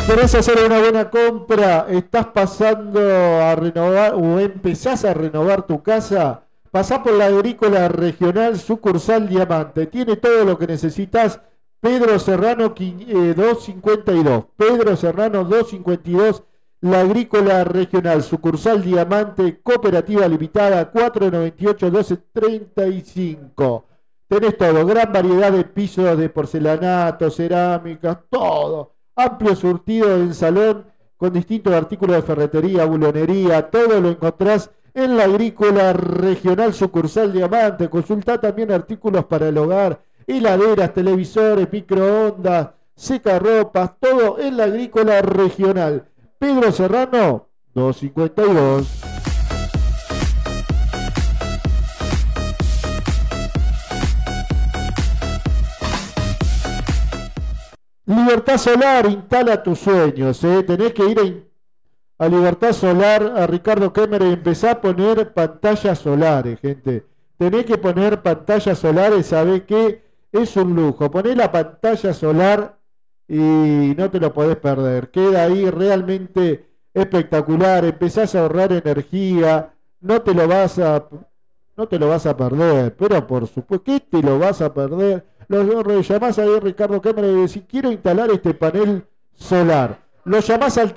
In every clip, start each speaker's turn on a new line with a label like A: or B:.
A: ¿Querés hacer una buena compra? ¿Estás pasando a renovar o empezás a renovar tu casa? Pasá por la Agrícola Regional Sucursal Diamante. Tiene todo lo que necesitas. Pedro Serrano 252. Pedro Serrano 252. La Agrícola Regional Sucursal Diamante. Cooperativa Limitada 498-1235. Tenés todo. Gran variedad de pisos de porcelanato, cerámicas, todo. Amplio surtido en salón con distintos artículos de ferretería, bulonería. Todo lo encontrás en la Agrícola Regional Sucursal Diamante. Consultá también artículos para el hogar, heladeras, televisores, microondas, secarropas, todo en la Agrícola Regional. Pedro Serrano 252. Libertad Solar, instala tus sueños, tenés que ir a Libertad Solar, a Ricardo Kemmer, y empezar a poner pantallas solares, gente. Tenés que poner pantallas solares, ¿sabés qué? Es un lujo. Poné la pantalla solar y no te lo podés perder. Queda ahí realmente espectacular. Empezás a ahorrar energía, no te lo vas a perder. Pero por supuesto, ¿qué te lo vas a perder? Lo llamás ahí a Ricardo Kemmer y decís, quiero instalar este panel solar. Lo llamás al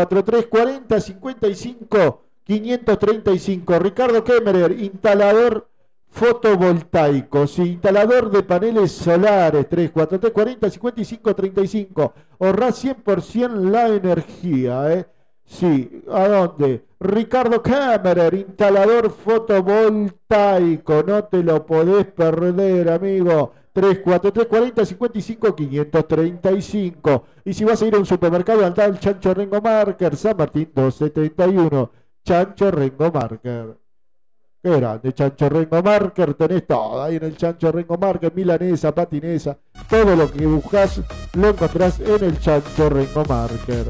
A: 343-40-55-535. Ricardo Kemmerer, instalador fotovoltaico, sí, instalador de paneles solares. 343-40-55-35. Ahorrás 100% la energía, Sí, ¿a dónde? Ricardo Kemmerer, instalador fotovoltaico. No te lo podés perder, amigo. 343-40-55-535. Y si vas a ir a un supermercado, andá al Chancho Rengo Marker, San Martín 271. Chancho Rengo Marker. Qué grande, Chancho Rengo Marker. Tenés todo ahí en el Chancho Rengo Marker. Milanesa, patinesa. Todo lo que buscas lo encontrás en el Chancho Rengo Marker.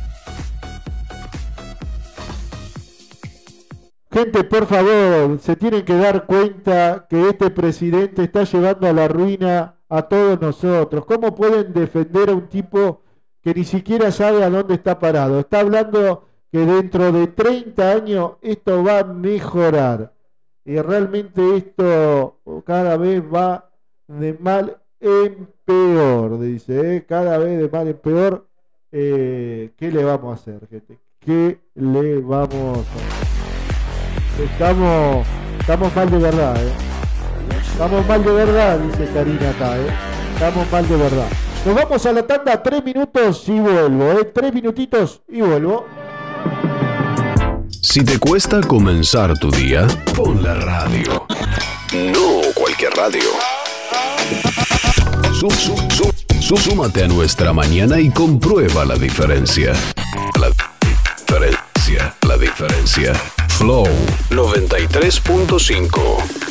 A: Gente, por favor, se tienen que dar cuenta que este presidente está llevando a la ruina a todos nosotros. ¿Cómo pueden defender a un tipo que ni siquiera sabe a dónde está parado? Está hablando que dentro de 30 años esto va a mejorar. Y realmente esto cada vez va de mal en peor, dice, cada vez de mal en peor. ¿Qué le vamos a hacer, gente? ¿Qué le vamos a hacer? Estamos mal de verdad, Estamos mal de verdad, dice Karina acá, Estamos mal de verdad. Nos vamos a la tanda, 3 minutos y vuelvo, 3 minutitos y vuelvo.
B: Si te cuesta comenzar tu día, pon la radio. No cualquier radio. Súmate a nuestra mañana y comprueba la diferencia. La diferencia. Flow 93.5.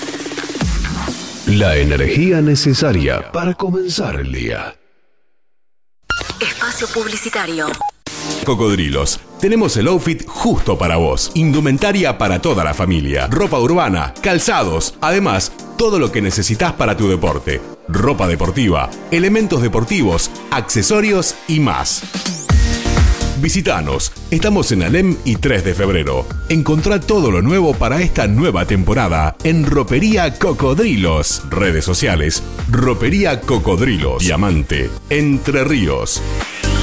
B: La energía necesaria para comenzar el día.
C: Espacio publicitario.
D: Cocodrilos. Tenemos el outfit justo para vos. Indumentaria para toda la familia. Ropa urbana, calzados. Además, todo lo que necesitas para tu deporte. Ropa deportiva, elementos deportivos, accesorios y más. Visítanos. Estamos en Alem y 3 de febrero. Encontrá todo lo nuevo para esta nueva temporada en Ropería Cocodrilos. Redes sociales: Ropería Cocodrilos. Diamante, Entre Ríos.